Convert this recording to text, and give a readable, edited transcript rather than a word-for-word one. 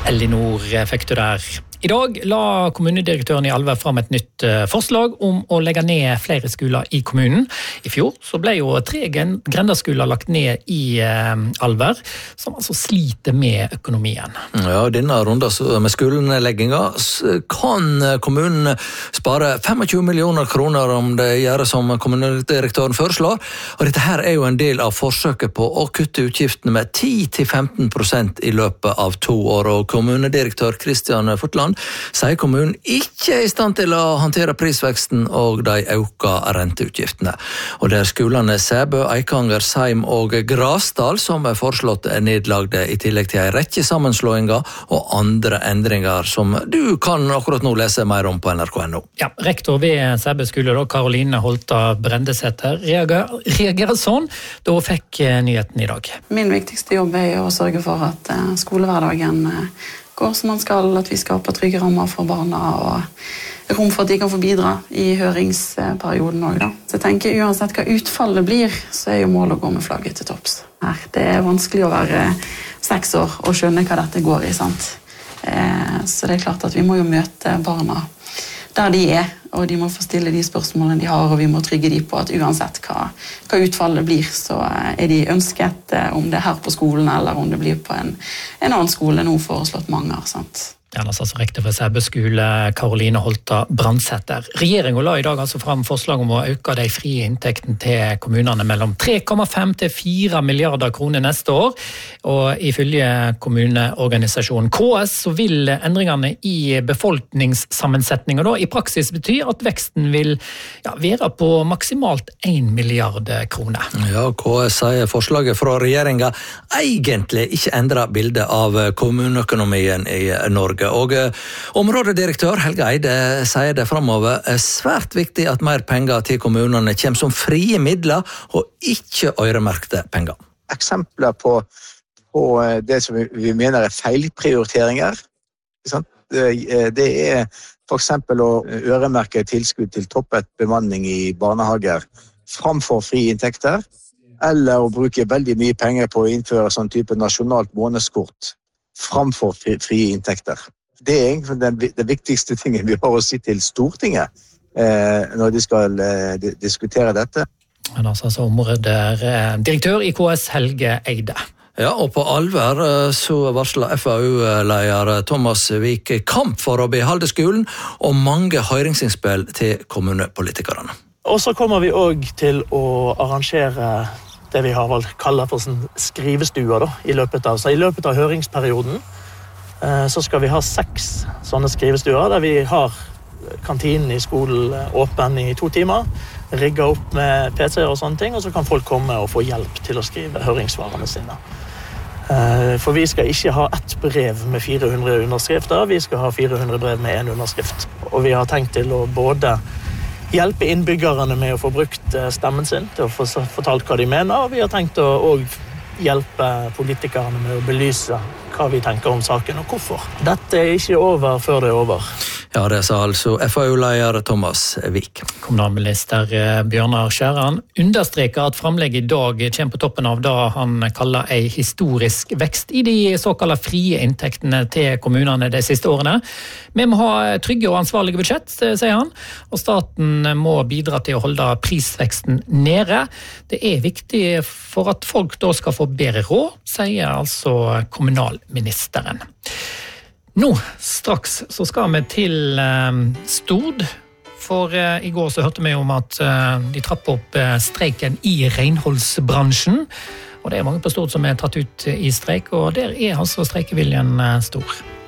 Elinor fikk du der. I dag la kommunedirektøren i Alver fram et nytt forslag om å legge ned flere skoler i kommunen. I fjor så ble jo 3 grendaskoler lagt ned i Alver, som altså sliter med økonomien. Ja, denne runden med skolenedlegginga kan kommunen spare 25 millioner kroner om det gjør som kommunedirektøren foreslår. Og dette her er jo en del av forsøket på å kutte utgiftene med 10-15% i løpet av 2 år. Og kommunedirektør Kristian Fortland sier kommunen ikke er i stand til å håndtere prisveksten og de økte renteutgiftene. Og det er skolene Sæbø, Eikanger, Seim og Grasdal som er foreslått nedlagde i tillegg til en rekke sammenslåinger og andre endringer som du kan akkurat nå lese mer om på NRK.no. Ja, rektor ved Sæbø skole, Karoline Holta Brendesæter, reagerer sånn da hun fikk nyheten i dag. Min viktigste jobb er å sørge for at skolehverdagen går som man skal, at vi skaper trygge rammer for barna og rom for at de kan få bidra i høringsperioden også, da. Så jeg tenker uansett hva utfallet blir, så er jo målet å gå med flagget til topps. Det er vanskelig å være 6 år og skjønne hva dette går i, sant? Så det er klart at vi må jo møte barna der de er, og de må få stille de spørsmålene de har, og vi må trygge de på at uansett hva utfallet blir, så er de ønsket om det er her på skolen, eller om det blir på en annen skole, nå foreslått mange, sant? Ja, altså rektor for Sæbø skole, Karoline Holta Brendesæter. Regjeringen la i dag altså fram forslag om å øke de frie inntektene til kommunene mellom 3,5 til 4 milliarder kroner neste år, og ifølge kommuneorganisasjonen KS så vil endringene i befolkningssammensetningen da i praksis bety at veksten vil være på maksimalt 1 milliard kroner. Ja, KS sier forslaget fra regjeringen egentlig ikke endrer bildet av kommuneøkonomien i Norge. Og områdedirektør Helge Eide sier det fremover er svært viktig at mer penger til kommunene kommer som frie midler og ikke øremerkte penger. Eksempler på det som vi mener er feilprioriteringer, det er for eksempel å øremerke tilskudd til toppet bemanning i barnehager framfor frie inntekter, eller å bruke veldig mye penger på å innføre sånn type nasjonalt månedskort framfor frie inntekter. Det er egentlig den viktigste tingen vi har å si til Stortinget når de skal diskutere dette. Men altså områdedirektør i KS Helge Eide. Ja, og på Alver så varsler FAU-leder Thomas Vik kamp for å beholde skolen og mange høringsinnspill til kommunepolitikerne. Og så kommer vi også til å arrangere det vi har valgt kaller for skrivestuer i løpet av høringsperioden. Så skal vi ha 6 sånne skrivestuer der vi har kantinen i skolen åpen i 2 timer, rigget opp med PC-er og sånne ting, og så kan folk komme og få hjelp til å skrive høringssvarene sine. For vi skal ikke ha ett brev med 400 underskrifter, vi skal ha 400 brev med 1 underskrift. Og vi har tenkt til å både hjelpe innbyggerne med å få brukt stemmen sin, til å få fortalt hva de mener, og vi har tenkt å hjelpe politikerne med å belyse hva vi tenker om saken og hvorfor. Dette er ikke over før det er over. Ja, det sa altså FAU-leder Thomas Vik. Kommunalminister Bjørnar Skjæran understreker at framlegget i dag kommer på toppen av det han kaller en historisk vekst i de såkalte frie inntektene til kommunene de siste årene. Vi må ha trygge og ansvarlige budsjett, sier han, og staten må bidra til å holde prisveksten nede. Det er viktig for at folk da skal få bedre råd, sier altså kommunalministeren. Nå, straks, så skal vi til Stord, for i går så hørte vi om at de trappet opp streiken i renholdsbransjen, og det er mange på Stord som er tatt ut i streik, og der er altså streikeviljen stor.